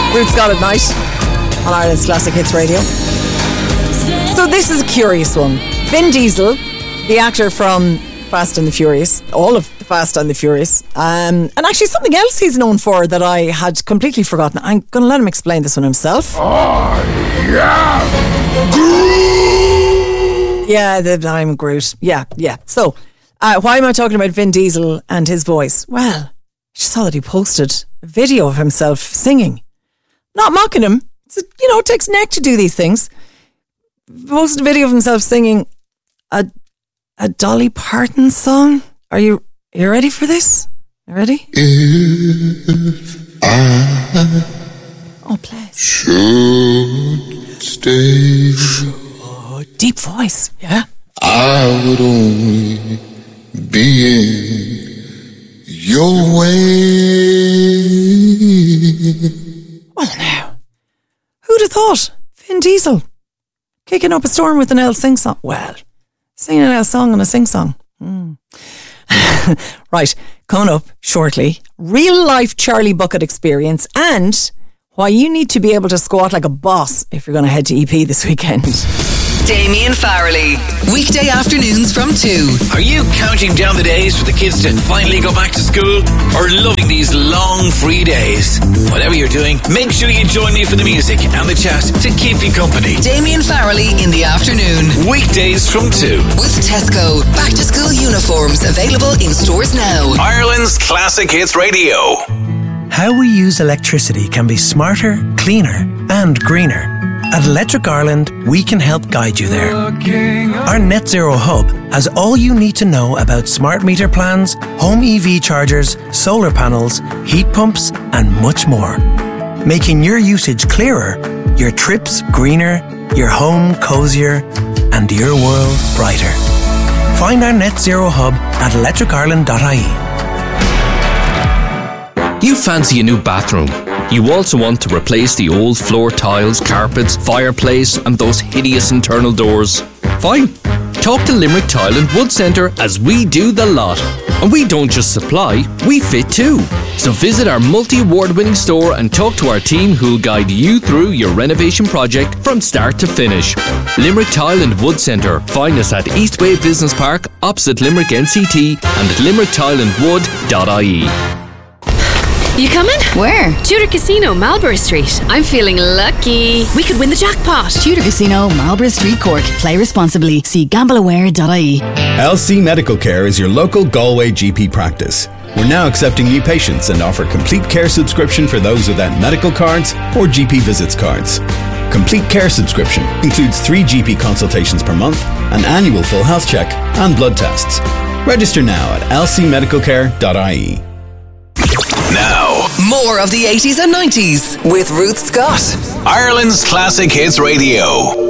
Ruth Scott at night on Ireland's Classic Hits Radio. So this is a curious one. Vin Diesel, the actor from Fast and the Furious, all of the Fast and the Furious, and actually something else he's known for that I had completely forgotten. I'm going to let him explain this one himself. I'm Groot. Yeah. So, why am I talking about Vin Diesel and his voice? Well, I just saw that he posted a video of himself singing. Not mocking him. It takes neck to do these things. Posted a video of himself singing a Dolly Parton song. Are you ready for this? You ready? If I please. should stay, deep voice, yeah. I would only be in your way. Well, now, who'd have thought? Vin Diesel kicking up a storm with an Elle sing-song. Well, singing an Elle song and a sing-song. Right, coming up shortly, real-life Charlie Bucket experience and why you need to be able to squat like a boss if you're going to head to EP this weekend. Damien Farrelly, weekday afternoons from 2. Are you counting down the days for the kids to finally go back to school? Or loving these long free days? Whatever you're doing, make sure you join me for the music and the chat to keep you company. Damien Farrelly in the afternoon. Weekdays from 2. With Tesco. Back to school uniforms available in stores now. Ireland's Classic Hits Radio. How we use electricity can be smarter, cleaner and greener. At Electric Ireland, we can help guide you there. Our Net Zero Hub has all you need to know about smart meter plans, home EV chargers, solar panels, heat pumps, and much more. Making your usage clearer, your trips greener, your home cozier, and your world brighter. Find our Net Zero Hub at electricireland.ie. You fancy a new bathroom. You also want to replace the old floor tiles, carpets, fireplace and those hideous internal doors. Fine. Talk to Limerick Tile and Wood Centre as we do the lot. And we don't just supply, we fit too. So visit our multi-award winning store and talk to our team who'll guide you through your renovation project from start to finish. Limerick Tile and Wood Centre. Find us at Eastway Business Park, opposite Limerick NCT and at limericktileandwood.ie. You coming? Where? Tudor Casino, Marlborough Street. I'm feeling lucky. We could win the jackpot. Tudor Casino, Marlborough Street, Cork. Play responsibly. See gambleaware.ie. LC Medical Care is your local Galway GP practice. We're now accepting new patients and offer complete care subscription for those without medical cards or GP visits cards. Complete care subscription includes 3 GP consultations per month, an annual full health check and blood tests. Register now at lcmedicalcare.ie. Now, more of the 80s and 90s with Ruth Scott. Ireland's Classic Hits Radio.